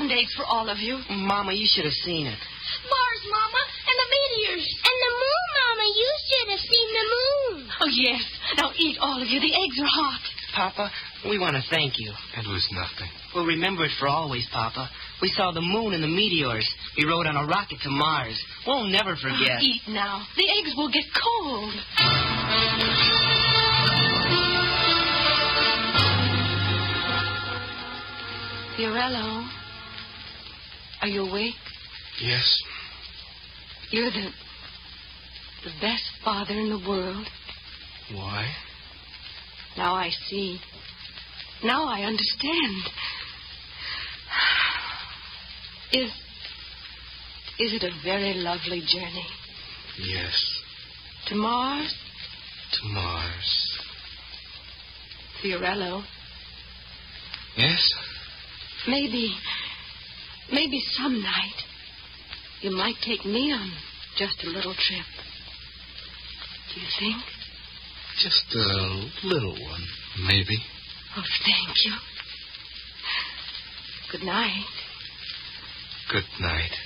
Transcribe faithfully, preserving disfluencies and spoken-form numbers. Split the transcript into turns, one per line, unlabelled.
found eggs for all of you.
Mama, you should have seen it.
Mars, Mama, and the meteors. And the moon, Mama. You should have seen the moon.
Oh, yes. Now eat, all of you. The eggs are hot.
Papa, we want to thank you.
It was nothing.
We'll remember it for always, Papa. We saw the moon and the meteors. We rode on a rocket to Mars. We'll never forget.
Oh, eat now. The eggs will get cold. Fiorello, are you awake?
Yes.
You're the the best father in the world.
Why?
Now I see. Now I understand. Is is it a very lovely journey?
Yes.
To Mars?
To Mars.
Fiorello,
Yes?
maybe, maybe some night you might take me on just a little trip. Do you think?
Just a little one, maybe.
Oh, thank you. Good night.
Good night.